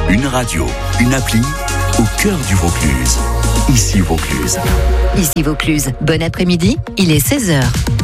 Une radio, une appli au cœur du Vaucluse. Ici Vaucluse. Ici Vaucluse. Bon après-midi, il est 16h.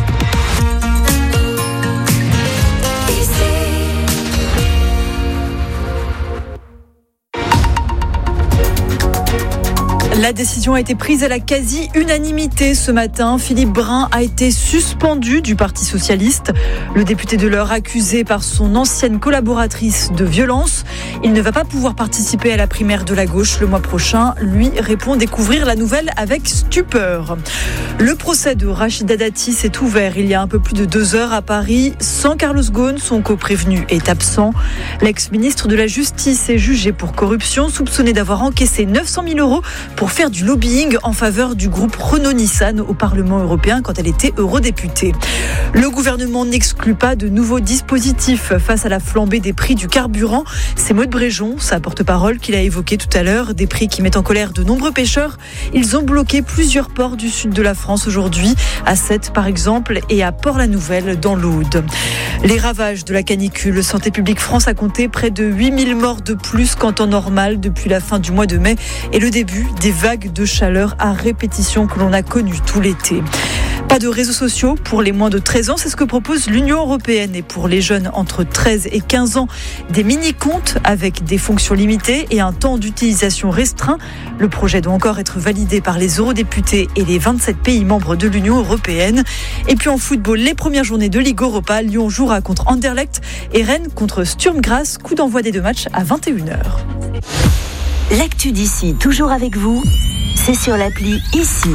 La décision a été prise à la quasi-unanimité ce matin. Philippe Brun a été suspendu du Parti socialiste. Le député de l'Eure, accusé par son ancienne collaboratrice de violence, il ne va pas pouvoir participer à la primaire de la gauche le mois prochain. Lui répond découvrir la nouvelle avec stupeur. Le procès de Rachida Dati s'est ouvert il y a un peu plus de 2 heures à Paris. Sans Carlos Ghosn, son coprévenu est absent. L'ex-ministre de la Justice est jugé pour corruption, soupçonné d'avoir encaissé 900 000 € pour faire du lobbying en faveur du groupe Renault-Nissan au Parlement européen quand elle était eurodéputée. Le gouvernement n'exclut pas de nouveaux dispositifs face à la flambée des prix du carburant. C'est Maud Bréjon, sa porte-parole, qui l'a évoqué tout à l'heure. Des prix qui mettent en colère de nombreux pêcheurs. Ils ont bloqué plusieurs ports du sud de la France aujourd'hui, à Sète par exemple et à Port-la-Nouvelle dans l'Aude. Les ravages de la canicule. Santé publique France a compté près de 8000 morts de plus qu'en temps normal depuis la fin du mois de mai et le début des vagues de chaleur à répétition que l'on a connues tout l'été. Pas de réseaux sociaux pour les moins de 13 ans, c'est ce que propose l'Union européenne. Et pour les jeunes entre 13 et 15 ans, des mini-comptes avec des fonctions limitées et un temps d'utilisation restreint. Le projet doit encore être validé par les eurodéputés et les 27 pays membres de l'Union européenne. Et puis en football, les premières journées de Ligue Europa, Lyon jouera contre Anderlecht et Rennes contre Sturm Graz. Coup d'envoi des 2 matchs à 21h. L'actu d'ici, toujours avec vous, c'est sur l'appli Ici.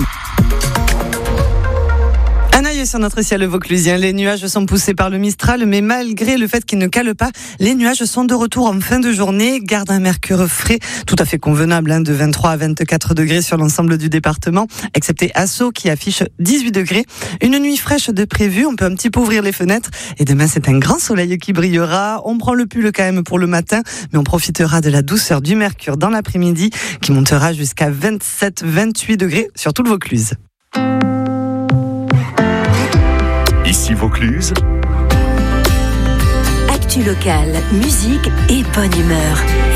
Un œil sur notre ciel vauclusien. Les nuages sont poussés par le Mistral, mais malgré le fait qu'il ne cale pas, les nuages sont de retour en fin de journée. Garde un mercure frais, tout à fait convenable, de 23 à 24 degrés sur l'ensemble du département, excepté Assau qui affiche 18 degrés. Une nuit fraîche de prévu, on peut un petit peu ouvrir les fenêtres. Et demain, c'est un grand soleil qui brillera. On prend le pull quand même pour le matin, mais on profitera de la douceur du mercure dans l'après-midi, qui montera jusqu'à 27-28 degrés sur tout le Vaucluse. Ici Vaucluse. Actu locale, musique et bonne humeur.